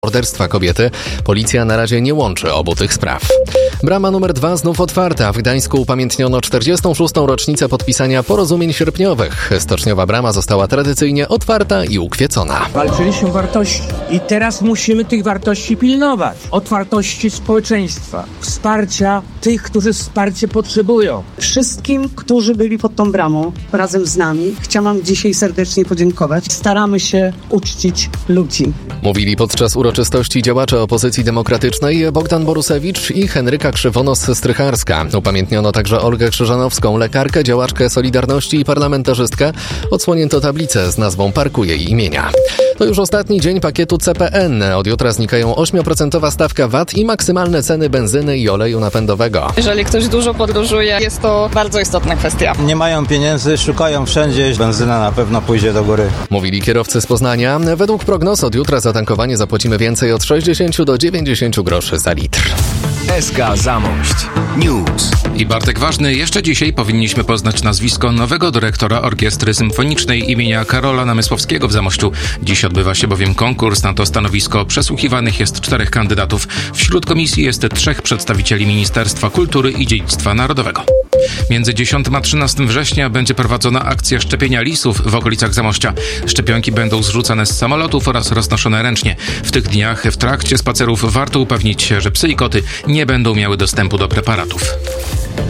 morderstwa kobiety. Policja na razie nie łączy obu tych spraw. Brama numer 2 znów otwarta. W Gdańsku upamiętniono 46. rocznicę podpisania porozumień sierpniowych. Stoczniowa brama została tradycyjnie otwarta i ukwiecona. Walczyliśmy o wartości i teraz musimy tych wartości pilnować. Otwartości społeczeństwa, wsparcia tych, którzy wsparcie potrzebują. Wszystkim, którzy byli pod tą bramą razem z nami, chciałam dzisiaj serdecznie podziękować. Staramy się uczcić ludzi. Mówili podczas uroczystości działacze opozycji demokratycznej Bogdan Borusewicz i Henryka Krzywonos-Strycharska. Upamiętniono także Olgę Krzyżanowską, lekarkę, działaczkę Solidarności i parlamentarzystkę. Odsłonięto tablicę z nazwą parku jej imienia. To już ostatni dzień pakietu CPN. Od jutra znikają 8% stawka VAT i maksymalne ceny benzyny i oleju napędowego. Jeżeli ktoś dużo podróżuje, jest to bardzo istotna kwestia. Nie mają pieniędzy, szukają wszędzie. Benzyna na pewno pójdzie do góry. Mówili kierowcy z Poznania. Według prognoz od jutra za tankowanie zapłacimy więcej od 60 do 90 groszy za litr. SK Zamość News. I Bartek Ważny, jeszcze dzisiaj powinniśmy poznać nazwisko nowego dyrektora Orkiestry Symfonicznej imienia Karola Namysłowskiego w Zamościu. Dziś odbywa się bowiem konkurs na to stanowisko. Przesłuchiwanych jest 4 kandydatów. Wśród komisji jest 3 przedstawicieli Ministerstwa Kultury i Dziedzictwa Narodowego. Między 10 a 13 września będzie prowadzona akcja szczepienia lisów w okolicach Zamościa. Szczepionki będą zrzucane z samolotów oraz roznoszone ręcznie. W tych dniach w trakcie spacerów warto upewnić się, że psy i koty nie będą miały dostępu do preparatów.